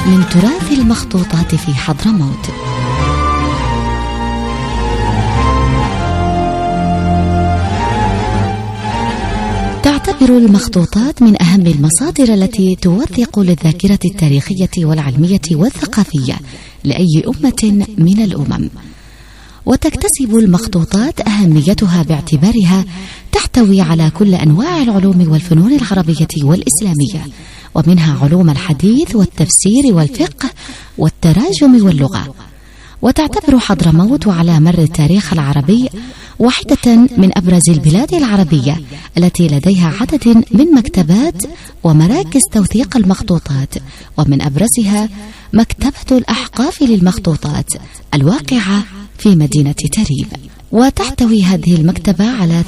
من تراث المخطوطات في حضرموت. تعتبر المخطوطات من أهم المصادر التي توثق للذاكرة التاريخية والعلمية والثقافية لأي أمة من الأمم، وتكتسب المخطوطات أهميتها باعتبارها تحتوي على كل أنواع العلوم والفنون العربية والإسلامية، ومنها علوم الحديث والتفسير والفقه والتراجم واللغة. وتعتبر حضرموت على مر التاريخ العربي واحدة من أبرز البلاد العربية التي لديها عدد من مكتبات ومراكز توثيق المخطوطات، ومن أبرزها مكتبة الأحقاف للمخطوطات الواقعة في مدينة تريب. وتحتوي هذه المكتبة على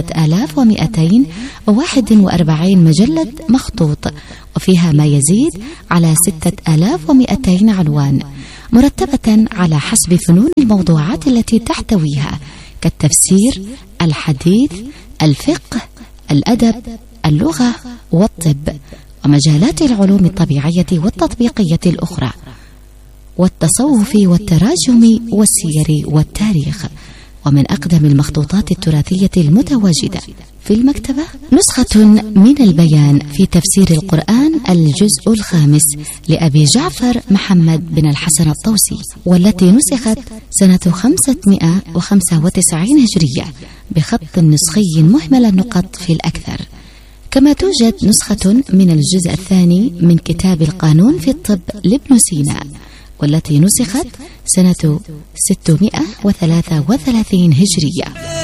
3241 مجلد مخطوط، وفيها ما يزيد على 6200 عنوان مرتبة على حسب فنون الموضوعات التي تحتويها كالتفسير، الحديث، الفقه، الأدب، اللغة والطب، ومجالات العلوم الطبيعية والتطبيقية الأخرى، والتصوف والتراجم والسير والتاريخ. ومن أقدم المخطوطات التراثية المتواجدة في المكتبة نسخة من البيان في تفسير القرآن الجزء الخامس لأبي جعفر محمد بن الحسن الطوسي، والتي نسخت سنة 595 هجرية بخط نسخي مهمل النقط في الأكثر. كما توجد نسخة من الجزء الثاني من كتاب القانون في الطب لابن سينا، والتي نسخت سنة 633 هجرية.